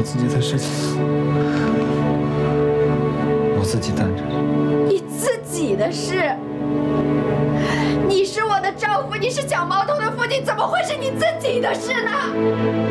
自己的事情，我自己担着。 你自己的事？你是我的丈夫，你是小毛头的父亲，怎么会是你自己的事呢？